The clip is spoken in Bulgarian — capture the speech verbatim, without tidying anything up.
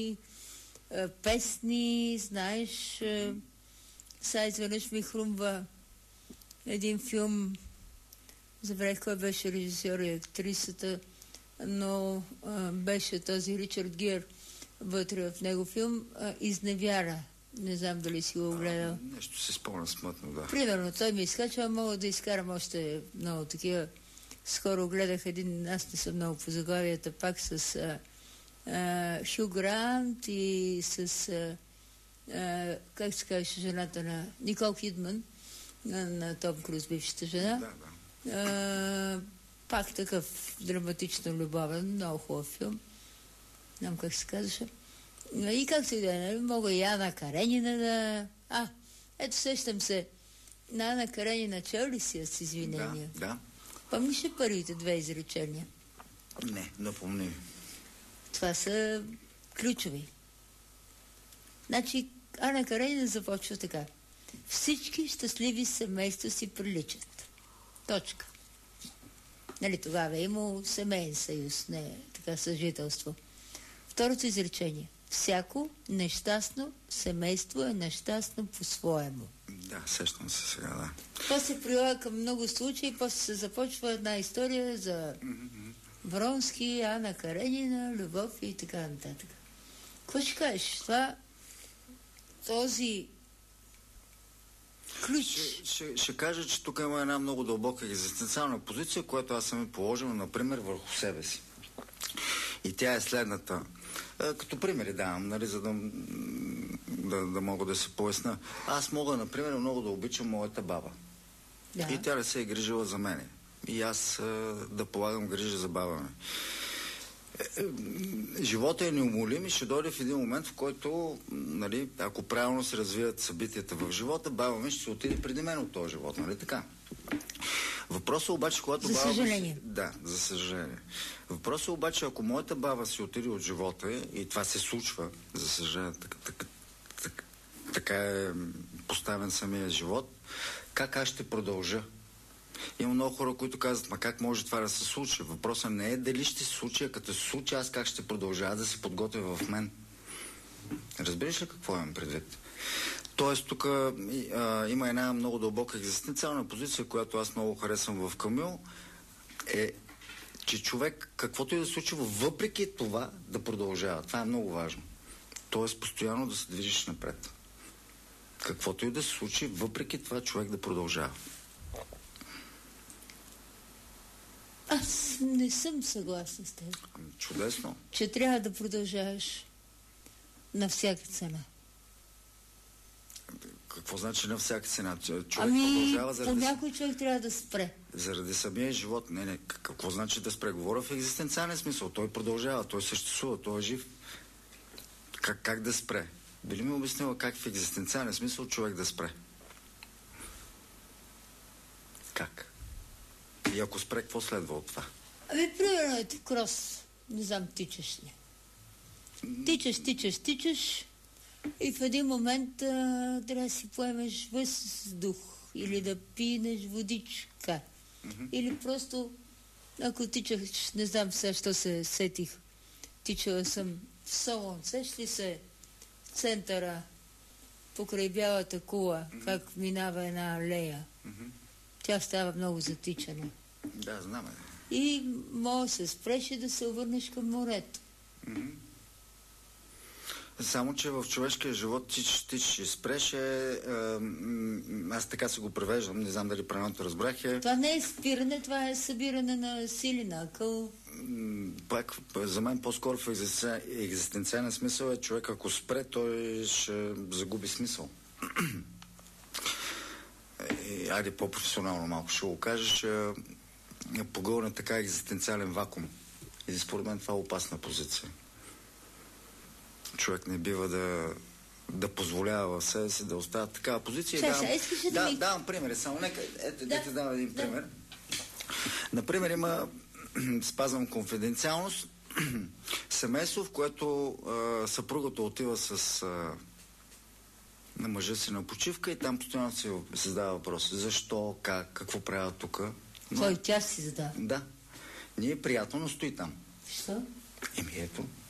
песни, знаеш. Сега изведнъж ми хрумва един филм, забравих кой беше режисьор и актрисата, но а, беше този Ричард Гир вътре в него филм а, Изневяра. Не знам дали си го гледал. А, нещо се спомня смътно, да. Примерно, той ми изкачва, мога да изкарам още много такива. Скоро гледах един, аз не съм много по заглавията, пак с а, а, Хю Грант и с а, а, как се казваше жената на Никол Кидман, на, на Том Круз, бившата жена. Да, да. А, пак такъв драматично любовен, много хубав филм. Не знам как се казваше. И както и да е, мога и Ана Каренина да... А, ето сещам се. На Ана Каренина чел ли си с извинения? Да, да. Помниш ли първите две изречения? Не, не помня. Това са ключови. Значи, Ана Каренина започва така. Всички щастливи семейства си приличат. Точка. Нали, тогава е имало семейен съюз, не така съжителство. Второто изречение. Всяко нещастно семейство е нещастно по-своему. Да, сещам се сега, да. Това се прилага към много случаи, после се започва една история за Вронски, Ана Каренина, любов и така нататък. Какво ще кажеш? Това, този ключ... Ще, ще, ще кажа, че тук има една много дълбока екзистенциална позиция, която аз съм и положил, например, върху себе си. И тя е следната. Като примери давам, нали, за да, да, да мога да се поясна. Аз мога, например, много да обичам моята баба. Да. И тя да се е грижила за мене. И аз а, да полагам грижа за баба ми. Е, е, живота е неумолим и ще дойде в един момент, в който, нали, ако правилно се развият събитията в живота, баба ми ще се отиде преди мен от този живот, нали така? Въпросът обаче, когато за баба... съжаление. Си... Да, за съжаление. Въпросът обаче, ако моята баба си отиде от живота и това се случва, за съжаление, така, така, така, така е поставен самия живот, как аз ще продължа? Има много хора, които казват, ма как може това да се случи? Въпросът не е дали ще се случи, а като се случи, аз как ще продължа да се подготвя в мен. Разбираш ли какво имам предвид? Тоест, тук има една много дълбока екзистенциална позиция, която аз много харесвам в Камил, е, че човек, каквото и да се случи, въпреки това да продължава. Това е много важно. Тоест, постоянно да се движиш напред. Каквото и да се случи, въпреки това човек да продължава. Аз не съм съгласна с теб. Чудесно. Че трябва да продължаваш на всяка цена. Какво значи на всяка цена? Човек ами, продължава заради... по някой човек трябва да спре. Заради самия живот. Не, не. Какво значи да спре? Говоря в екзистенциален смисъл. Той продължава, той съществува, той е жив. Как, как да спре? Би ми обяснила как в екзистенциален смисъл човек да спре? Как? И ако спре, какво следва от това? Ами, примерно е крос. Не знам, тичаш ли. Тичаш, тичаш, тичаш и в един момент а, трябва да си поемеш въздух или да пинеш водичка. Mm-hmm. Или просто, ако тичаш, не знам сега, що се сетих, тичала съм в Солон. Сеш ли се центъра покрай Бялата кула, mm-hmm. как минава една алея? Mm-hmm. Тя става много затичана. Да, знаме. И може да се спреш и да се обърнеш към морето. Mm-hmm. Само, че в човешкия живот тичаш, тичаш и спреш е, е, аз така се го превеждам, не знам дали правилно разбрах е... Това не е спиране, това е събиране на сили, на акъл. Пак, за мен по-скоро в екзистенциален смисъл е човек, ако спре, той ще загуби смисъл. И, айде по-професионално малко ще го кажа, че е погълне така екзистенциален вакуум. И според мен това е опасна позиция. Човек не бива да, да позволява в себе си да остава такава позиция. Ша, давам, ша, да, да ми... давам примери. Само нека, ето, да, да дам един да. пример. Например, има, спазвам конфиденциалност, семейство, в което а, съпругата отива с а, на мъжа си на почивка и там постоянно се задава въпрос. Защо, как, какво правя тук? Кой тя си задава? Да. Не е приятно, но стои там. Защо? Еми ето.